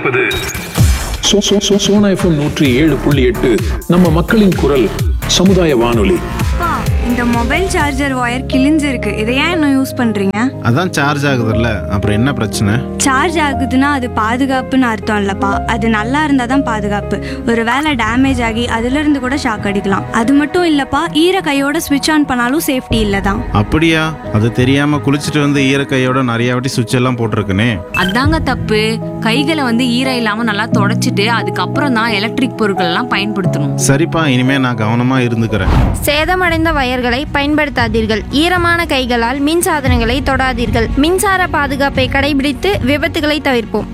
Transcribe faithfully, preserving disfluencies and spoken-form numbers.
கொண்டிருப்பது so- so- so- Sona FM நூற்றி ஏழு புள்ளி எட்டு நம்ம மக்களின் குரல் சமுதாய வானொலி. அப்பா, இந்த மொபைல் சார்ஜர் ஒயர் கிழிஞ்சிருக்கு. இதை ஏன் இன்னும் யூஸ் பண்றீங்க? அதான் சார்ஜ் ஆகுதுல்ல, அப்புறம் என்ன பிரச்சனை? சார்ஜ் ஆகுதுன்னா அது பாதுகாப்புன்னு அர்த்தம் இல்லப்பா. அது நல்லா இருந்தா தான் பாதுகாப்பு. ஒரு வேளை டேமேஜ் ஆகி அதுல இருந்து கூட ஷாக் அடிக்கலாம். அது மட்டும் இல்லப்பா, ஈர கையோட ஸ்விட்ச் ஆன் பண்ணாலும் சேஃப்டி இல்ல தான். அப்படியா? அது தெரியாம குளிச்சுட்டு வந்து ஈரக்கையோட நிறைய வாட்டி சுவிட்ச் எல்லாம் போட்டிருக்கனே. அதாங்க தப்பு. கைகளை வந்து ஈரம் இல்லாம நல்லா தொடச்சிட்டு அதுக்கப்புறம் தான் எலக்ட்ரிக் பொருட்கள் எல்லாம் பயன்படுத்தணும். சரிப்பா, இனிமே நான் கவனமா இருந்துக்கிறேன். சேதமடைந்த வயர்களை பயன்படுத்தாதீர்கள். ஈரமான கைகளால் மின் சாதனங்களை தொடாதீர்கள். மின்சார பாதுகாப்பை கடைபிடித்து விபத்துகளை தவிர்ப்போம்.